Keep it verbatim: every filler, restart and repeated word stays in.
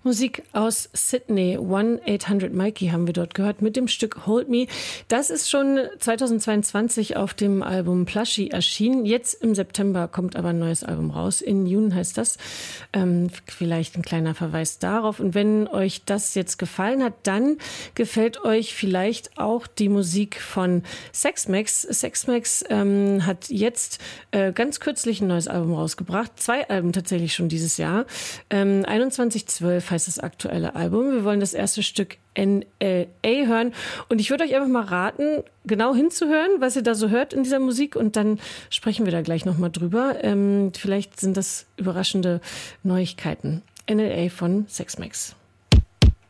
Musik aus Sydney, one eight hundred Mikey haben wir dort gehört mit dem Stück Hold Me. Das ist schon zweitausendzweiundzwanzig auf dem Album Plushie erschienen. Jetzt im September kommt aber ein neues Album raus. In June heißt das. Ähm, vielleicht ein kleiner Verweis darauf. Und wenn euch das jetzt gefallen hat, dann gefällt euch vielleicht auch die Musik von Sexmax. Sexmax ähm, hat jetzt äh, ganz kürzlich ein neues Album rausgebracht. Zwei Alben tatsächlich schon dieses Jahr. Ähm, einundzwanzig zwölf heißt das aktuelle Album. Wir wollen das erste Stück N L A hören. Und ich würde euch einfach mal raten, genau hinzuhören, was ihr da so hört in dieser Musik. Und dann sprechen wir da gleich nochmal drüber. Ähm, vielleicht sind das überraschende Neuigkeiten. N L A von Sexmax.